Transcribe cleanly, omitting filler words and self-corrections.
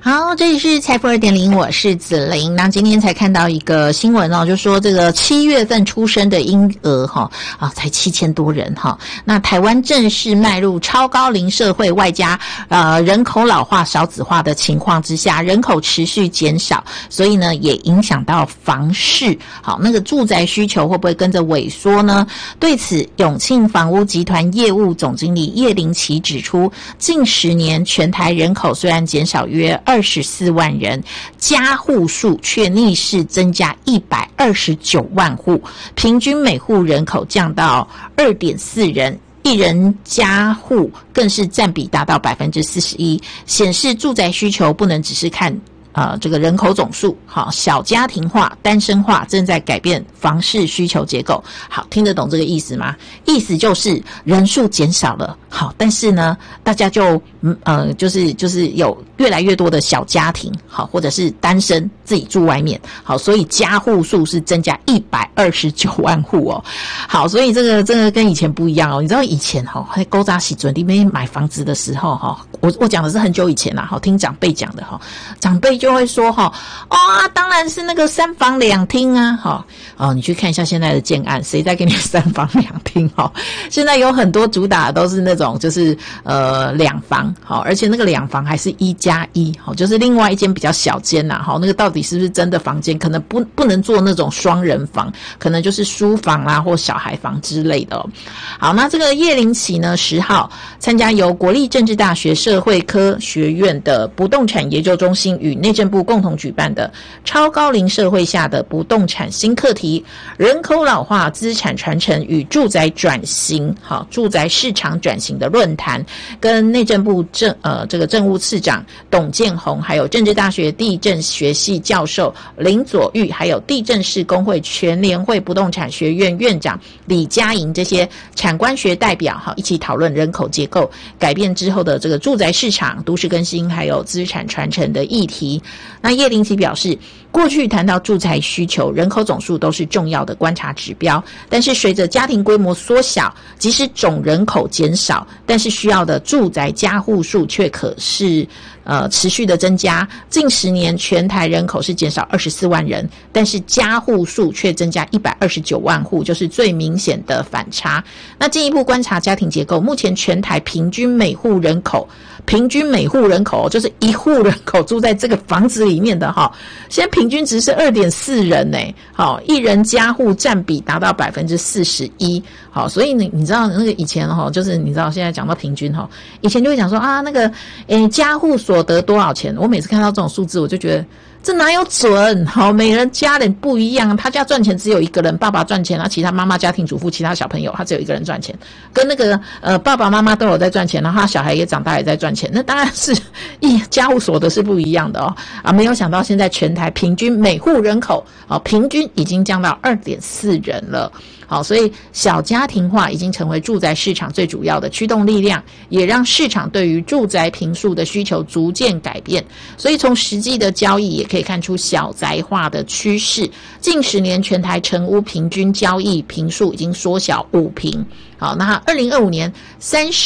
好，这里是财富 2.0， 我是子玲。那今天才看到一个新闻哦，就说这个7月份出生的婴儿才7000多人哈。那台湾正式迈入超高龄社会，外加人口老化、少子化的情况之下，人口持续减少，所以呢也影响到房市。好，那个住宅需求会不会跟着萎缩呢？对此，永庆房屋集团业务总经理叶林奇指出，近10年全台人口虽然减少约24万人，家户数却逆势增加129万户，平均每户人口降到 2.4 人，一人家户更是占比达到 41%， 显示住宅需求不能只是看这个人口总数，好，小家庭化、单身化正在改变房市需求结构。好，听得懂这个意思吗？意思就是人数减少了，好，但是呢，大家就是有越来越多的小家庭，好，或者是单身自己住外面，好，所以家户数是增加129万户哦。好，所以这个跟以前不一样哦。你知道以前在古早时阵里面买房子的时候我讲的是很久以前啦，听长辈讲的长辈就会说当然是那个3房2厅啊，你去看一下现在的建案，谁在给你3房2厅现在有很多主打的都是那种就是2房，而且那个2房还是1+1，就是另外一间比较小间呐，那个到底是不是真的房间，可能不能做那种双人房，可能就是书房啦或小孩房之类的好，那这个叶林奇呢10号参加由国立政治大学社会科学院的不动产研究中心与内政部共同举办的超高龄社会下的不动产新课题，人口老化、资产传承与住宅转型，住宅市场转型的论坛，跟内政部这个政务次长董建宏，还有政治大学地政学系教授林佐玉，还有地政士工会全联会不动产学院院长李佳莹这些产官学代表一起讨论人口结构改变之后的这个住宅市场、都市更新还有资产传承的议题。那叶林奇表示，过去谈到住宅需求、人口总数都是重要的观察指标，但是随着家庭规模缩小，即使总人口减少，但是需要的住宅家户数却可是持续的增加。近10年全台人口是减少24万人，但是家户数却增加129万户，就是最明显的反差。那进一步观察家庭结构，目前全台平均每户人口就是一户人口住在这个房子里面的现在平均值是 2.4 人一人家户占比达到 41%。好，所以你知道那个以前就是你知道现在讲到平均以前就会讲说那个家户所得多少钱，我每次看到这种数字我就觉得这哪有准？每人家人不一样，他家赚钱只有一个人，爸爸赚钱，其他妈妈家庭主妇，其他小朋友他只有一个人赚钱，跟那个爸爸妈妈都有在赚钱，然后他小孩也长大也在赚钱，那当然是家户所得是不一样的没有想到现在全台平均每户人口平均已经降到 2.4 人了。好，所以小家庭化已经成为住宅市场最主要的驱动力量，也让市场对于住宅坪数的需求逐渐改变。所以从实际的交易也可以看出小宅化的趋势。近10年全台成屋平均交易坪数已经缩小5坪。好，那2025年30